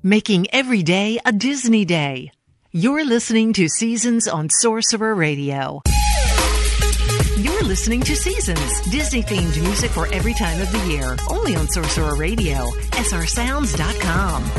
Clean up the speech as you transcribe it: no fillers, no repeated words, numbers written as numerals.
Making every day a Disney day. You're listening to Seasons on Sorcerer Radio. You're listening to Seasons, Disney-themed music for every time of the year. Only on Sorcerer Radio, srsounds.com.